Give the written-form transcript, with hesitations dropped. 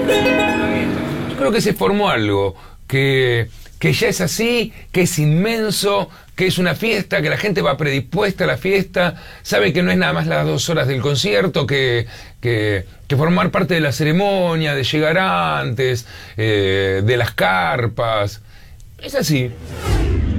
Yo creo que se formó algo, que ya es así, que es inmenso, que es una fiesta, que la gente va predispuesta a la fiesta, sabe que no es nada más las 2 horas del concierto, que formar parte de la ceremonia, de llegar antes, de las carpas. Es así.